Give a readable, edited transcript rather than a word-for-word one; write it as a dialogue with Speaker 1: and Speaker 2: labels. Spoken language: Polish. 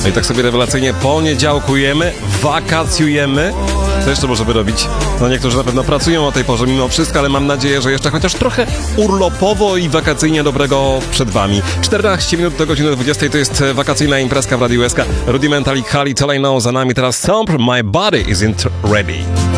Speaker 1: No i tak sobie rewelacyjnie poniedziałkujemy, wakacjujemy. Co jeszcze możemy robić? No niektórzy na pewno pracują o tej porze mimo wszystko, ale mam nadzieję, że jeszcze chociaż trochę urlopowo i wakacyjnie dobrego przed wami. 14 minut do godziny 20 to jest wakacyjna imprezka w Radiu SK. Rudimental i Kali, Tell I Know za nami teraz Stomp, My Body Isn't Ready.